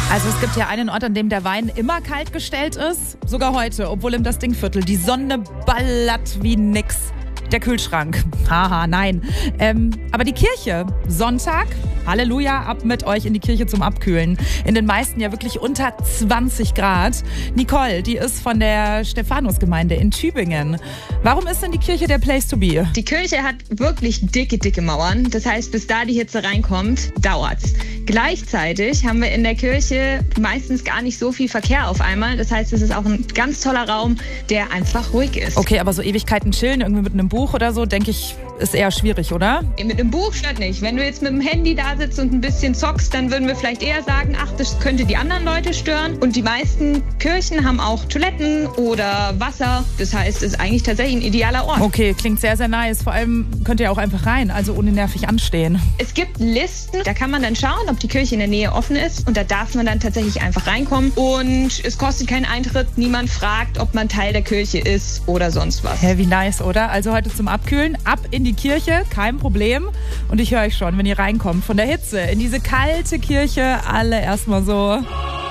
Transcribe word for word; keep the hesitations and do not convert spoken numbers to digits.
Also es gibt ja einen Ort, an dem der Wein immer kalt gestellt ist. Sogar heute, obwohl im das Dingviertel die Sonne ballert wie nix. Der Kühlschrank. Haha, nein. Ähm, aber die Kirche. Sonntag, Halleluja, ab mit euch in die Kirche zum Abkühlen. In den meisten ja wirklich unter zwanzig Grad. Nicole, die ist von der Stephanusgemeinde in Tübingen. Warum ist denn die Kirche der Place to be? Die Kirche hat wirklich dicke, dicke Mauern. Das heißt, bis da die Hitze reinkommt, dauert's. Gleichzeitig haben wir in der Kirche meistens gar nicht so viel Verkehr auf einmal. Das heißt, es ist auch ein ganz toller Raum, der einfach ruhig ist. Okay, aber so Ewigkeiten chillen, irgendwie mit einem Buch oder so, denke ich, ist eher schwierig, oder? Mit einem Buch stört nicht. Wenn du jetzt mit dem Handy da sitzt und ein bisschen zockst, dann würden wir vielleicht eher sagen, ach, das könnte die anderen Leute stören. Und die meisten Kirchen haben auch Toiletten oder Wasser. Das heißt, es ist eigentlich tatsächlich ein idealer Ort. Okay, klingt sehr, sehr nice. Vor allem könnt ihr auch einfach rein, also ohne nervig anstehen. Es gibt Listen, da kann man dann schauen, ob die Kirche in der Nähe offen ist. Und da darf man dann tatsächlich einfach reinkommen. Und es kostet keinen Eintritt. Niemand fragt, ob man Teil der Kirche ist oder sonst was. Hä, wie nice, oder? Also heute zum Abkühlen, ab in die Kirche, kein Problem. Und ich höre euch schon, wenn ihr reinkommt von der Hitze in diese kalte Kirche, alle erstmal so...